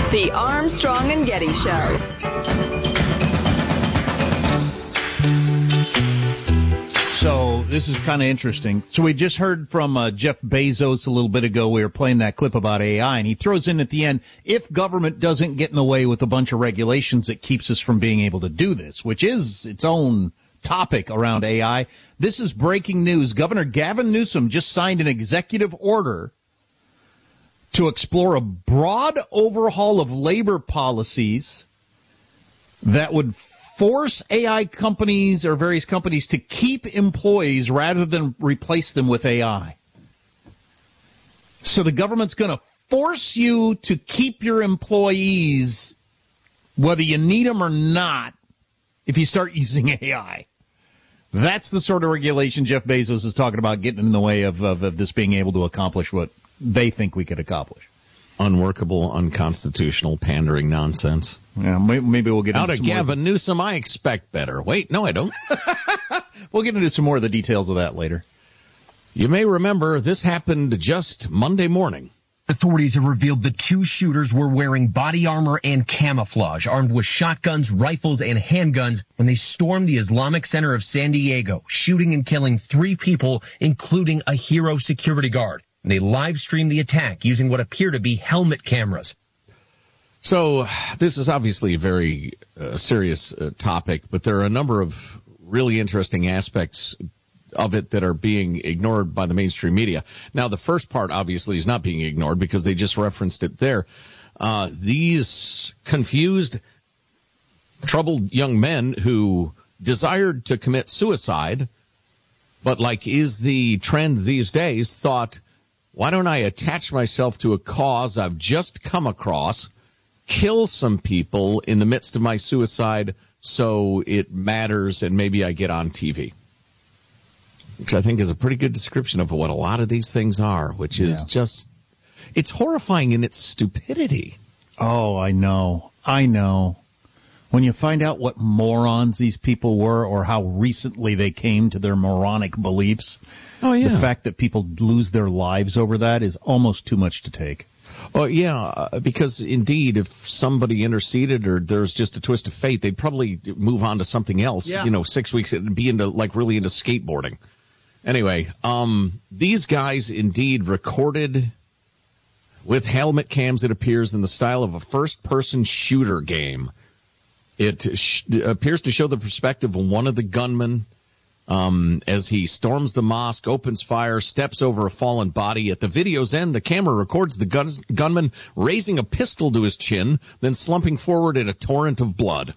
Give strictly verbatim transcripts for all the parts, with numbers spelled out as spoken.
The Armstrong and Getty Show. So this is kind of interesting. So we just heard from uh, Jeff Bezos a little bit ago. We were playing that clip about A I, and he throws in at the end, if government doesn't get in the way with a bunch of regulations that keeps us from being able to do this, which is its own topic around A I. This is breaking news. Governor Gavin Newsom just signed an executive order to explore a broad overhaul of labor policies that would force A I companies or various companies to keep employees rather than replace them with A I. So the government's going to force you to keep your employees, whether you need them or not, if you start using A I. That's the sort of regulation Jeff Bezos is talking about getting in the way of, of, of this being able to accomplish what they think we could accomplish. Unworkable, unconstitutional, pandering nonsense. Yeah, maybe we'll get out into of some Gavin more. Newsom. I expect better. Wait, no, I don't. We'll get into some more of the details of that later. You may remember this happened just Monday morning. Authorities have revealed the two shooters were wearing body armor and camouflage, armed with shotguns, rifles, and handguns when they stormed the Islamic Center of San Diego, shooting and killing three people, including a hero security guard. They live-streamed the attack using what appear to be helmet cameras. So this is obviously a very uh, serious uh, topic, but there are a number of really interesting aspects of it that are being ignored by the mainstream media. Now, the first part, obviously, is not being ignored because they just referenced it there. Uh, these confused, troubled young men who desired to commit suicide, but like is the trend these days, thought, why don't I attach myself to a cause I've just come across, kill some people in the midst of my suicide so it matters and maybe I get on T V? Which I think is a pretty good description of what a lot of these things are, which is yeah. just, it's horrifying in its stupidity. Oh, I know. I know. When you find out what morons these people were or how recently they came to their moronic beliefs, oh, yeah. the fact that people lose their lives over that is almost too much to take. Oh, yeah, because indeed, if somebody interceded or there's just a twist of fate, they'd probably move on to something else, yeah. you know, six weeks and be into, like, really into skateboarding. Anyway, um, these guys indeed recorded with helmet cams, it appears, in the style of a first-person shooter game. It sh- appears to show the perspective of one of the gunmen um, as he storms the mosque, opens fire, steps over a fallen body. At the video's end, the camera records the guns- gunman raising a pistol to his chin, then slumping forward in a torrent of blood.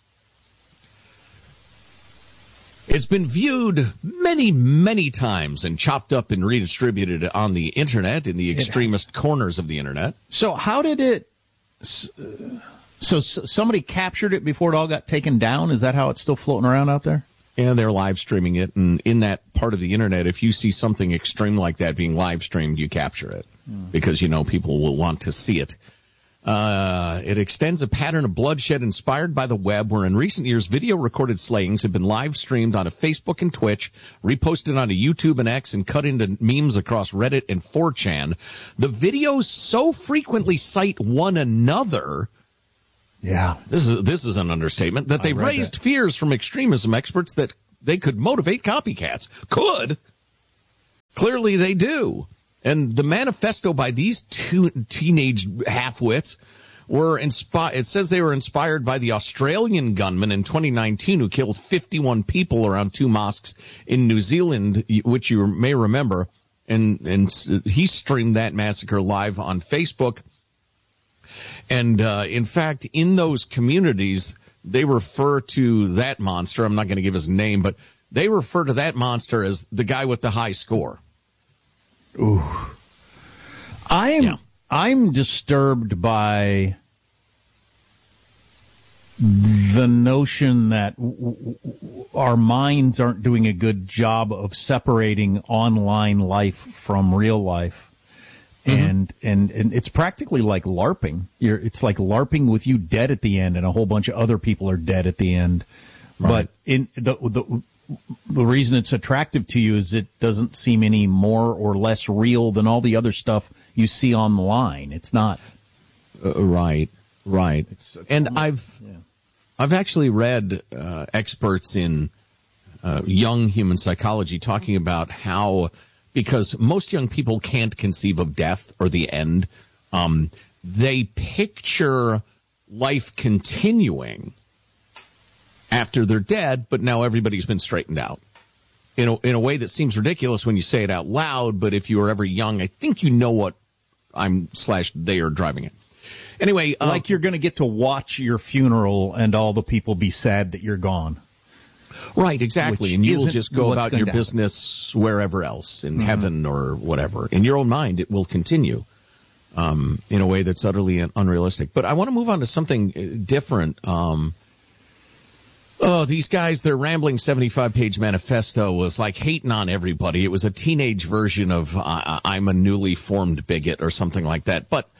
It's been viewed many, many times and chopped up and redistributed on the Internet, in the extremist corners of the Internet. So how did it... Uh, so somebody captured it before it all got taken down? Is that how it's still floating around out there? Yeah, they're live streaming it, and in that part of the Internet, if you see something extreme like that being live streamed, you capture it, mm. because, you know, people will want to see it. Uh, it extends a pattern of bloodshed inspired by the web, where in recent years video-recorded slayings have been live-streamed onto Facebook and Twitch, reposted onto YouTube and X, and cut into memes across Reddit and four chan. The videos so frequently cite one another... Yeah, this is this is an understatement, that they've raised that. fears from extremism experts that they could motivate copycats. Could. Clearly they do. And the manifesto by these two teenage half-wits were inspired. It says they were inspired by the Australian gunman in twenty nineteen who killed fifty-one people around two mosques in New Zealand, which you may remember. And, and he streamed that massacre live on Facebook. And, uh, in fact, in those communities, they refer to that monster. I'm not going to give his name, but they refer to that monster as the guy with the high score. Ooh. I'm, yeah. I'm disturbed by the notion that w- w- our minds aren't doing a good job of separating online life from real life. And, mm-hmm. and and it's practically like LARPing. You're, it's like LARPing with you dead at the end, and a whole bunch of other people are dead at the end. Right. But in the the the reason it's attractive to you is it doesn't seem any more or less real than all the other stuff you see online. It's not. Uh, right, right. It's, it's and almost, I've yeah. I've actually read uh, experts in uh, young human psychology talking about how, because most young people can't conceive of death or the end, um, they picture life continuing after they're dead, but now everybody's been straightened out. In a, in a way that seems ridiculous when you say it out loud, but if you were ever young, I think you know what I'm slash they are driving at. Anyway, uh, like you're going to get to watch your funeral and all the people be sad that you're gone. Right, exactly. Which and you will just go about your business wherever else, in mm-hmm. heaven or whatever. In your own mind, it will continue um, in a way that's utterly unrealistic. But I want to move on to something different. Um, oh, these guys, their rambling seventy-five page manifesto was like hating on everybody. It was a teenage version of uh, I'm a newly formed bigot or something like that. But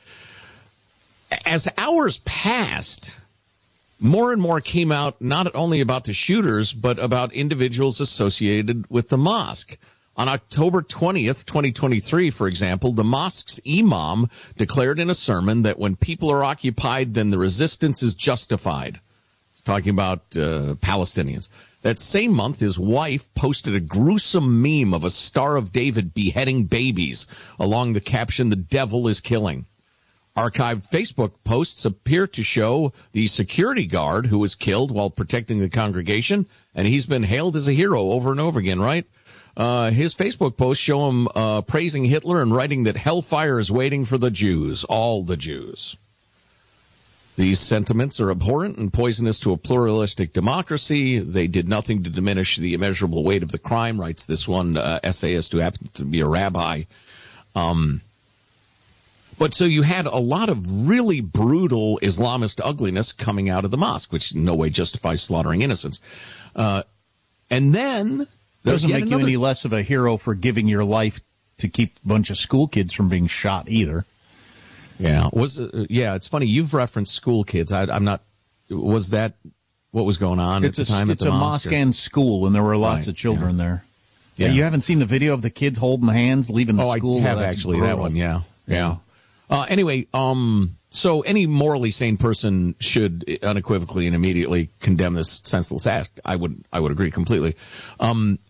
as hours passed, more and more came out, not only about the shooters, but about individuals associated with the mosque. On October twentieth, twenty twenty-three, for example, the mosque's imam declared in a sermon that when people are occupied, then the resistance is justified. Talking about uh, Palestinians. That same month, his wife posted a gruesome meme of a Star of David beheading babies along the caption, "The devil is killing." Archived Facebook posts appear to show the security guard who was killed while protecting the congregation, and he's been hailed as a hero over and over again, right? Uh, his Facebook posts show him uh, praising Hitler and writing that hellfire is waiting for the Jews, all the Jews. These sentiments are abhorrent and poisonous to a pluralistic democracy. They did nothing to diminish the immeasurable weight of the crime, writes this one uh, essayist who happens to be a rabbi. Um... But so you had a lot of really brutal Islamist ugliness coming out of the mosque, which in no way justifies slaughtering innocents. Uh, and then there's doesn't make another... you any less of a hero for giving your life to keep a bunch of school kids from being shot either. Yeah, was uh, yeah. It's funny you've referenced school kids. I, I'm not. Was that what was going on it's at the a, time at the It's a mosque, mosque and school, and there were lots right, of children yeah. there. Yeah. yeah, you haven't seen the video of the kids holding hands leaving the oh, school? Oh, I have well, actually brutal. that one. Yeah, yeah. Uh, anyway, um, so any morally sane person should unequivocally and immediately condemn this senseless act. I would, I would agree completely. Um,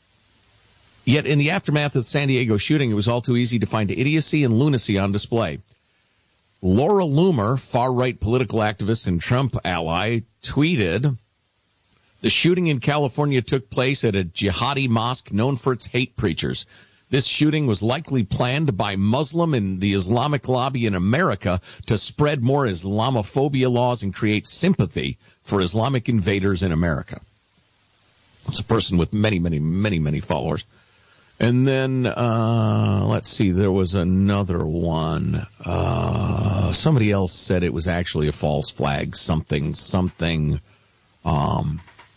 yet in the aftermath of the San Diego shooting, it was all too easy to find idiocy and lunacy on display. Laura Loomer, far-right political activist and Trump ally, tweeted, "The shooting in California took place at a jihadi mosque known for its hate preachers. This shooting was likely planned by Muslim and the Islamic lobby in America to spread more Islamophobia laws and create sympathy for Islamic invaders in America." It's a person with many, many, many, many followers. And then, uh, let's see, there was another one. Uh, somebody else said it was actually a false flag, something, something. Um,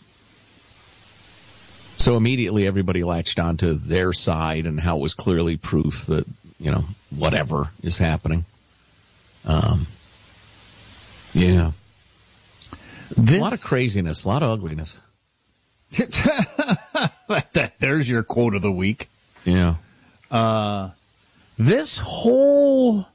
So immediately everybody latched onto their side and how it was clearly proof that, you know, whatever is happening. Um, yeah. This... A lot of craziness, a lot of ugliness. There's your quote of the week. Yeah. Uh, this whole,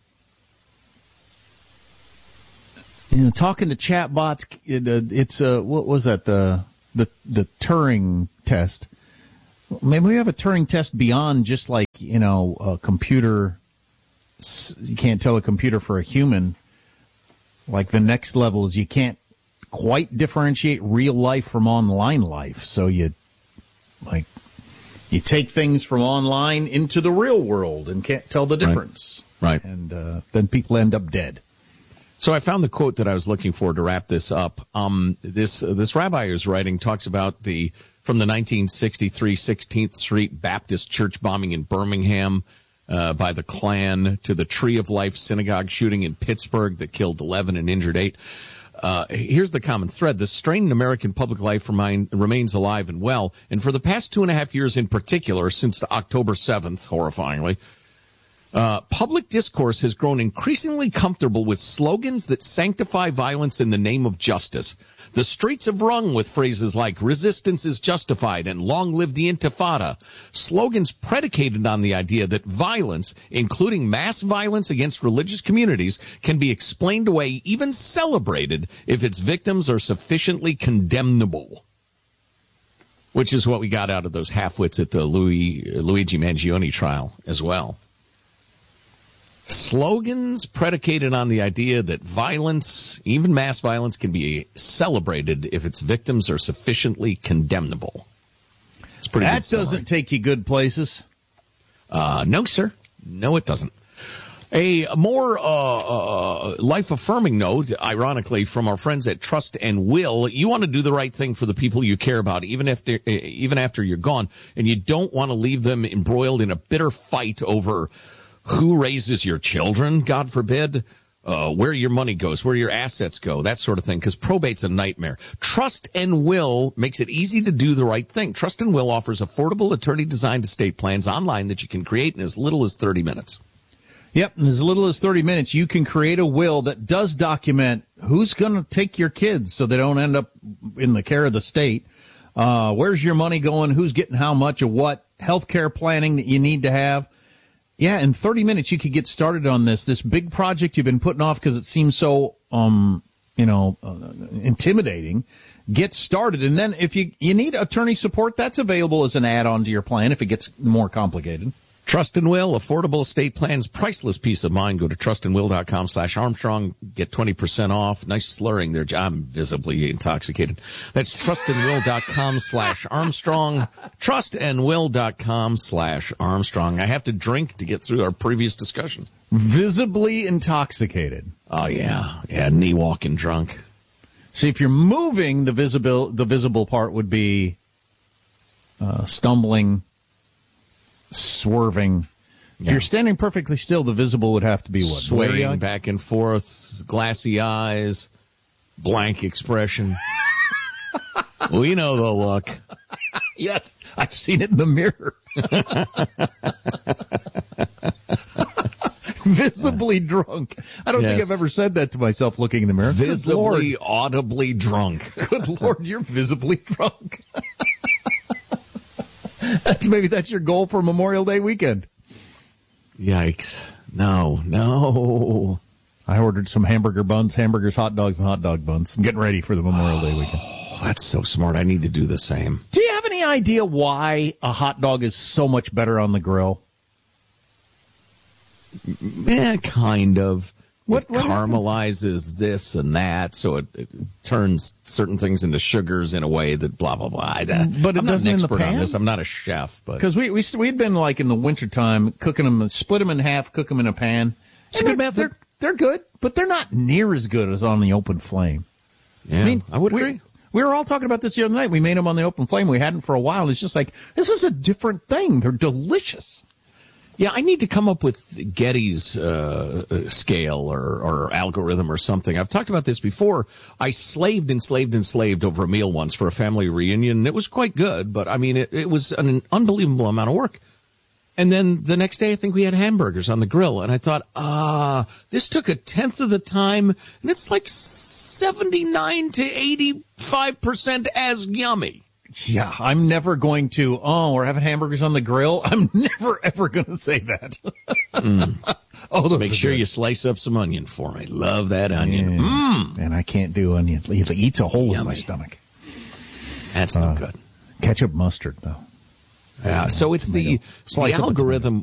you know, talking to chatbots, it, uh, it's, uh, what was that, the... The the Turing test. Maybe we have a Turing test beyond just like, you know, a computer. You can't tell a computer for a human. Like the next level is you can't quite differentiate real life from online life. So you like you take things from online into the real world and can't tell the difference. Right. right. And uh, then people end up dead. So I found the quote that I was looking for to wrap this up. Um, this uh, this rabbi who's writing talks about the from the nineteen sixty-three sixteenth Street Baptist church bombing in Birmingham uh, by the Klan to the Tree of Life synagogue shooting in Pittsburgh that killed eleven and injured eight. Uh, here's the common thread. The strain in American public life remain, remains alive and well. And for the past two and a half years in particular, since October seventh, horrifyingly, Uh, public discourse has grown increasingly comfortable with slogans that sanctify violence in the name of justice. The streets have rung with phrases like resistance is justified and long live the Intifada, slogans predicated on the idea that violence, including mass violence against religious communities, can be explained away, even celebrated, if its victims are sufficiently condemnable. Which is what we got out of those half-wits at the Louis, Luigi Mangione trial as well. Slogans predicated on the idea that violence, even mass violence, can be celebrated if its victims are sufficiently condemnable. It's pretty that good doesn't take you good places. Uh, no, sir. No, it doesn't. A more uh, uh, life-affirming note, ironically, from our friends at Trust and Will. You want to do the right thing for the people you care about, even after, even after you're gone, and you don't want to leave them embroiled in a bitter fight over who raises your children, God forbid, uh, where your money goes, where your assets go, that sort of thing, because probate's a nightmare. Trust and Will makes it easy to do the right thing. Trust and Will offers affordable attorney-designed estate plans online that you can create in as little as thirty minutes. Yep, in as little as thirty minutes, you can create a will that does document who's going to take your kids so they don't end up in the care of the state. Uh, where's your money going? Who's getting how much of what? Healthcare planning that you need to have. Yeah, in thirty minutes, you could get started on this, this big project you've been putting off because it seems so, um, you know, uh, intimidating. Get started. And then if you, you need attorney support, that's available as an add-on to your plan if it gets more complicated. Trust and Will, affordable estate plans, priceless peace of mind. Go to trustandwill.com slash Armstrong. Get twenty percent off. Nice slurring there. I'm visibly intoxicated. That's trustandwill.com slash Armstrong. Trustandwill.com slash Armstrong. I have to drink to get through our previous discussion. Visibly intoxicated. Oh, yeah. Yeah, knee walking drunk. See, if you're moving, the visible, the visible part would be uh, stumbling, swerving. If yeah. you're standing perfectly still, the visible would have to be what? Swaying back and forth, glassy eyes, blank expression. We know the look. Yes, I've seen it in the mirror. Visibly drunk. I don't yes. think I've ever said that to myself looking in the mirror. Visibly, audibly drunk. Good Lord, you're visibly drunk. That's, maybe that's your goal for Memorial Day weekend. Yikes. No, no. I ordered some hamburger buns, hamburgers, hot dogs, and hot dog buns. I'm getting ready for the Memorial oh, Day weekend. That's so smart. I need to do the same. Do you have any idea why a hot dog is so much better on the grill? Yeah, kind of. What, it what caramelizes happens? This and that, so it, it turns certain things into sugars in a way that blah, blah, blah. I, but it I'm doesn't not an in expert the pan? on this. I'm not a chef. but Because we, we, we'd been, like, in the wintertime, cooking them, split them in half, cook them in a pan. It's a good method. They're, they're good, but they're not near as good as on the open flame. Yeah, I mean, I would we, agree. We were all talking about this the other night. We made them on the open flame. We hadn't for a while. It's just like, this is a different thing. They're delicious. Yeah, I need to come up with Getty's uh, scale or, or algorithm or something. I've talked about this before. I slaved and slaved and slaved over a meal once for a family reunion. It was quite good, but, I mean, it, it was an unbelievable amount of work. And then the next day, I think we had hamburgers on the grill, and I thought, ah, this took a tenth of the time, and it's like seventy-nine to eighty-five percent as yummy. Yeah, I'm never going to, oh, we're having hamburgers on the grill. I'm never, ever going to say that. mm. Oh, so make sure good. You slice up some onion for me. Love that onion. Yeah. Mm. And I can't do onion. It eats a hole Yummy. In my stomach. That's no uh, good. Ketchup mustard, though. Yeah, so it's the, the algorithm